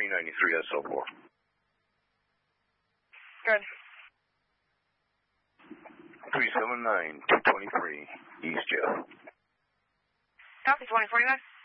2093 SL4. Good. 379-223 East Jeff. Copy, 2049.